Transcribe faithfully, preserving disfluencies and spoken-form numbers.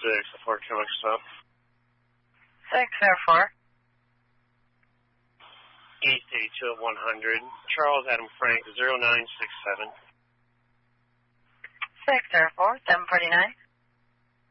six, the Fort Chemical stop. six zero four. East eighty-two at one hundred. Charles Adam Frank, zero nine six seven. six zero four, seven forty-nine.